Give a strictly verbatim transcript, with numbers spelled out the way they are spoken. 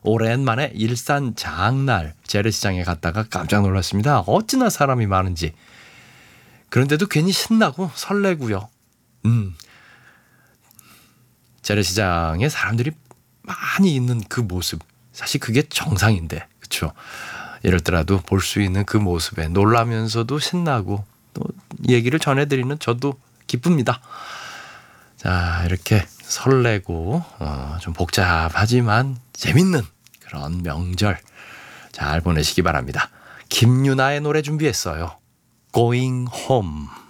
오랜만에 일산 장날 재래시장에 갔다가 깜짝 놀랐습니다. 어찌나 사람이 많은지. 그런데도 괜히 신나고 설레고요. 음, 재래시장에 사람들이 많이 있는 그 모습, 사실 그게 정상인데, 그렇죠? 이럴 때라도 볼 수 있는 그 모습에 놀라면서도 신나고 또 얘기를 전해드리는 저도 기쁩니다. 자, 이렇게 설레고 어, 좀 복잡하지만 재밌는 그런 명절 잘 보내시기 바랍니다. 김유나의 노래 준비했어요. Going Home.